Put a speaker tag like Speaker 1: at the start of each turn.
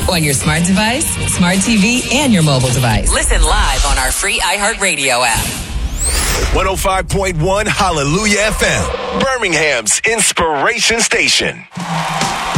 Speaker 1: On your smart device, smart TV, and your mobile device. Listen live on our free iHeartRadio app.
Speaker 2: 105.1 Hallelujah FM, Birmingham's inspiration station.